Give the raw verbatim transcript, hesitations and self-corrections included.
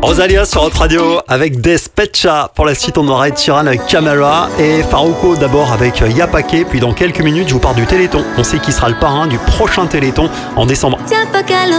Rosalia sur Hot Radio avec Despecha. Pour la suite, on aura Ed Sheeran avec Camera et Farouko d'abord avec Yapake. Puis dans quelques minutes, je vous parle du Téléthon. On sait qui sera le parrain du prochain Téléthon en décembre.